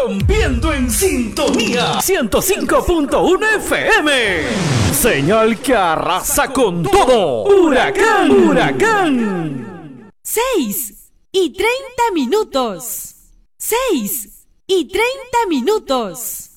rompiendo en sintonía 105.1 FM. Señal que arrasa con todo. Huracán, huracán. 6:30. 6:30.